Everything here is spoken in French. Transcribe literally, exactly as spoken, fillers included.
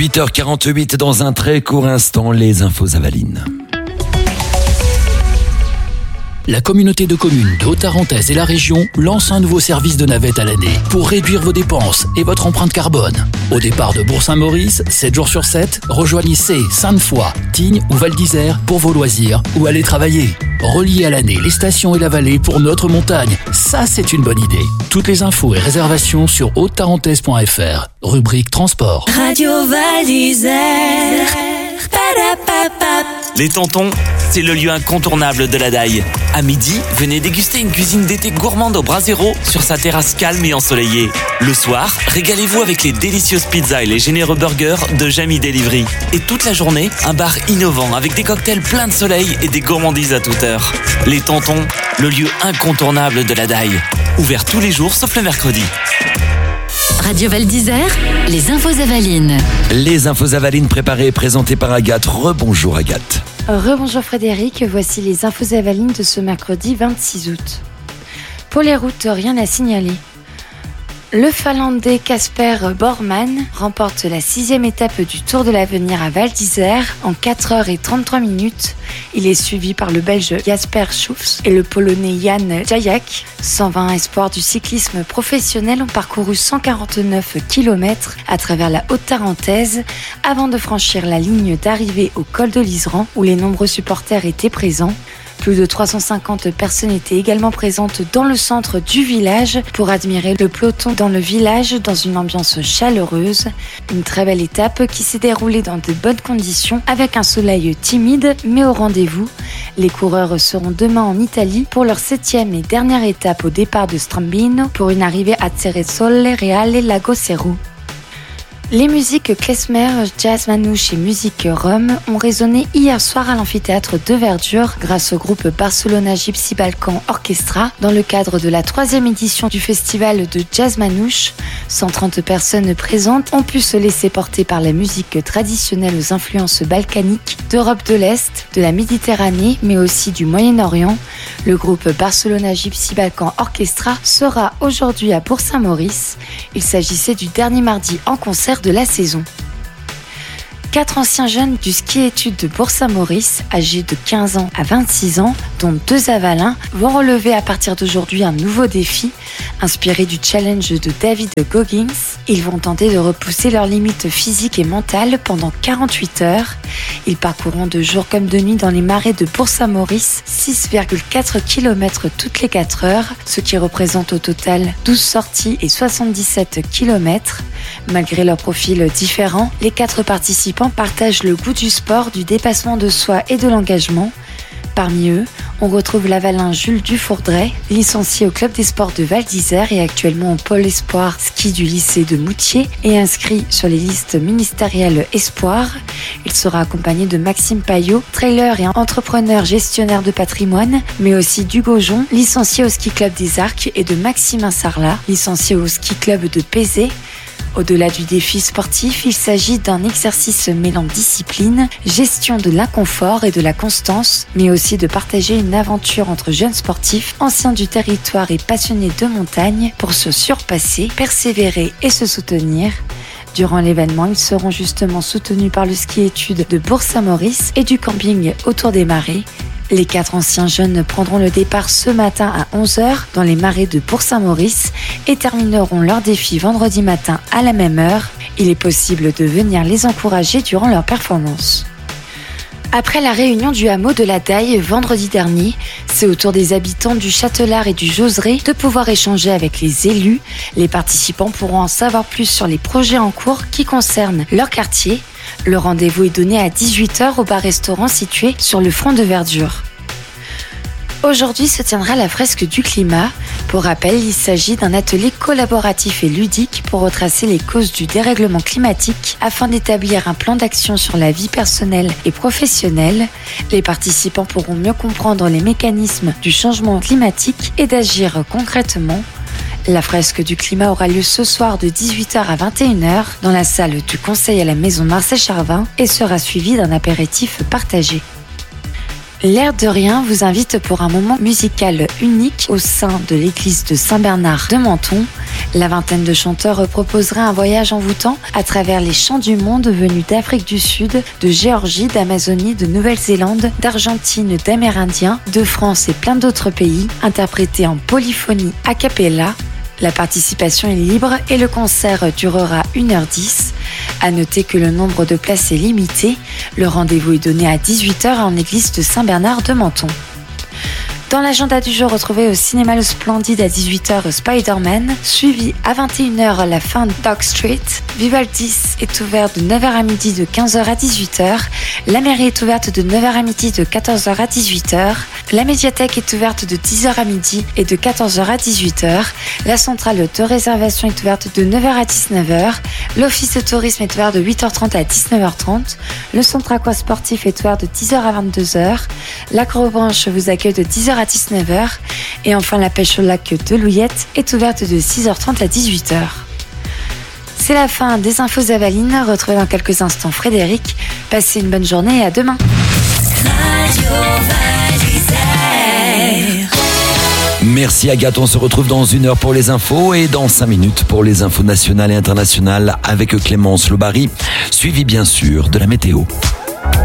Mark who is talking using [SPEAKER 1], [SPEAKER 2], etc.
[SPEAKER 1] huit heures quarante-huit dans un très court instant, les infos Avaline.
[SPEAKER 2] La communauté de communes de Haute-Tarentaise et la région lance un nouveau service de navette à l'année pour réduire vos dépenses et votre empreinte carbone. Au départ de Bourg-Saint-Maurice, sept jours sur sept, rejoignez Sées, Sainte-Foy, Tignes ou Val d'Isère pour vos loisirs ou allez travailler. Reliez à l'année les stations et la vallée pour notre montagne. Ça, c'est une bonne idée. Toutes les infos et réservations sur haute tarentaise point f r. Rubrique transport.
[SPEAKER 3] Radio Val d'Isère.
[SPEAKER 4] Les Tontons, c'est le lieu incontournable de la Daille. À midi, venez déguster une cuisine d'été gourmande au brasero sur sa terrasse calme et ensoleillée. Le soir, régalez-vous avec les délicieuses pizzas et les généreux burgers de Jamie Delivery. Et toute la journée, un bar innovant avec des cocktails pleins de soleil et des gourmandises à toute heure. Les Tontons, le lieu incontournable de la Daille. Ouvert tous les jours sauf le mercredi.
[SPEAKER 3] Radio Val d'Isère, les infos Avalines.
[SPEAKER 1] Les infos Avaline préparées et présentées par Agathe. Rebonjour Agathe.
[SPEAKER 5] Rebonjour Frédéric, voici les infos Avalines de ce mercredi vingt-six août. Pour les routes, rien à signaler. Le Finlandais Kasper Borman remporte la sixième étape du Tour de l'Avenir à Val d'Isère en quatre heures trente-trois minutes. Il est suivi par le Belge Jasper Schufs et le Polonais Jan Jajak. cent vingt espoirs du cyclisme professionnel ont parcouru cent quarante-neuf kilomètres à travers la Haute-Tarentaise avant de franchir la ligne d'arrivée au col de l'Iseran où les nombreux supporters étaient présents. Plus de trois cent cinquante personnes étaient également présentes dans le centre du village pour admirer le peloton dans le village dans une ambiance chaleureuse. Une très belle étape qui s'est déroulée dans de bonnes conditions avec un soleil timide mais au rendez-vous. Les coureurs seront demain en Italie pour leur septième et dernière étape au départ de Strambino pour une arrivée à Ceresole Reale Lago Seru. Les musiques klezmer, jazz manouche et musique rome ont résonné hier soir à l'amphithéâtre de Verdure grâce au groupe Barcelona Gypsy Balkan Orchestra dans le cadre de la troisième édition du festival de jazz manouche. cent trente personnes présentes ont pu se laisser porter par la musique traditionnelle aux influences balkaniques d'Europe de l'Est, de la Méditerranée mais aussi du Moyen-Orient. Le groupe Barcelona Gypsy Balkan Orchestra sera aujourd'hui à Bourg-Saint-Maurice. Il s'agissait du dernier mardi en concert de la saison. Quatre anciens jeunes du ski-études de Bourg-Saint-Maurice, âgés de quinze ans à vingt-six ans, dont deux avalins, vont relever à partir d'aujourd'hui un nouveau défi. Inspiré du challenge de David Goggins, ils vont tenter de repousser leurs limites physiques et mentales pendant quarante-huit heures. Ils parcourront de jour comme de nuit dans les marais de Bourg-Saint-Maurice, six virgule quatre kilomètres toutes les quatre heures, ce qui représente au total douze sorties et soixante-dix-sept kilomètres. Malgré leurs profils différents, les quatre participants partagent le goût du sport, du dépassement de soi et de l'engagement. Parmi eux, on retrouve l'Avalin Jules Dufourdray, licencié au Club des sports de Val d'Isère et actuellement au pôle espoir ski du lycée de Moutier et inscrit sur les listes ministérielles espoir. Il sera accompagné de Maxime Payot, trailer et entrepreneur gestionnaire de patrimoine, mais aussi d'Hugo Jon, licencié au ski club des Arcs, et de Maximin Sarlat, licencié au ski club de Pézé. Au-delà du défi sportif, il s'agit d'un exercice mêlant discipline, gestion de l'inconfort et de la constance, mais aussi de partager une aventure entre jeunes sportifs, anciens du territoire et passionnés de montagne, pour se surpasser, persévérer et se soutenir. Durant l'événement, ils seront justement soutenus par le ski-études de Bourg-Saint-Maurice et du camping autour des marais. Les quatre anciens jeunes prendront le départ ce matin à onze heures dans les marais de Bourg-Saint-Maurice et termineront leur défi vendredi matin à la même heure. Il est possible de venir les encourager durant leur performance. Après la réunion du hameau de la Daille vendredi dernier, c'est au tour des habitants du Châtelard et du Joseret de pouvoir échanger avec les élus. Les participants pourront en savoir plus sur les projets en cours qui concernent leur quartier. Le rendez-vous est donné à dix-huit heures au bar-restaurant situé sur le front de Verdure. Aujourd'hui se tiendra la fresque du climat. Pour rappel, il s'agit d'un atelier collaboratif et ludique pour retracer les causes du dérèglement climatique afin d'établir un plan d'action sur la vie personnelle et professionnelle. Les participants pourront mieux comprendre les mécanismes du changement climatique et d'agir concrètement. La fresque du climat aura lieu ce soir de dix-huit heures à vingt et une heures dans la salle du Conseil à la maison Marcel Charvin et sera suivie d'un apéritif partagé. L'air de rien vous invite pour un moment musical unique au sein de l'église de Saint-Bernard de Menton. La vingtaine de chanteurs proposera un voyage envoûtant à travers les chants du monde venus d'Afrique du Sud, de Géorgie, d'Amazonie, de Nouvelle-Zélande, d'Argentine, d'Amérindiens, de France et plein d'autres pays, interprétés en polyphonie a cappella. La participation est libre et le concert durera une heure dix. À noter que le nombre de places est limité. Le rendez-vous est donné à dix-huit heures en l'église de Saint-Bernard de Menton. Dans l'agenda du jour, retrouvez au cinéma Le Splendide à dix-huit heures Spider-Man, suivi à vingt et une heures la fin de Dog Street. Vivaldi est ouvert de neuf heures à midi, de quinze heures à dix-huit heures. La mairie est ouverte de neuf heures à midi, de quatorze heures à dix-huit heures. La médiathèque est ouverte de dix heures à midi et de quatorze heures à dix-huit heures. La centrale de réservation est ouverte de neuf heures à dix-neuf heures. L'office de tourisme est ouvert de huit heures trente à dix-neuf heures trente. Le centre aquasportif est ouvert de dix heures à vingt-deux heures. L'Acrobranche vous accueille de dix heures à dix-neuf heures. Et enfin, la pêche au lac de Louillette est ouverte de six heures trente à dix-huit heures. C'est la fin des infos Avaline. Retrouvez dans quelques instants Frédéric. Passez une bonne journée et à demain.
[SPEAKER 1] Merci Agathe, on se retrouve dans une heure pour les infos et dans cinq minutes pour les infos nationales et internationales avec Clémence Lobary, suivi bien sûr de la météo.